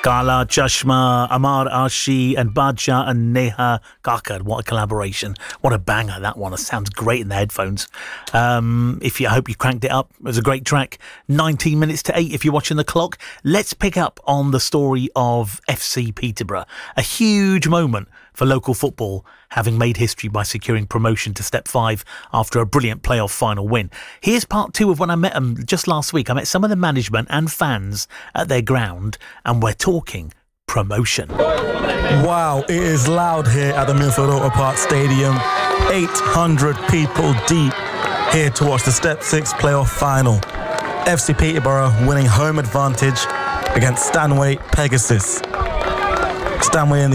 Kala Chashma, Amar Ashi and Badshah and Neha Kakar. What a collaboration. What a banger that one. It sounds great in the headphones. I hope you cranked it up. It was a great track. 19 minutes to 8 if you're watching the clock. Let's pick up on the story of FC Peterborough. A huge moment for local football, having made history by securing promotion to Step 5 after a brilliant playoff final win. Here's part 2 of when I met them just last week. I met some of the management and fans at their ground, and we're talking promotion. Wow, it is loud here at the Milford Auto Park Stadium. 800 people deep here to watch the Step 6 playoff final. FC Peterborough winning home advantage against Stanway Pegasus. Stanway in the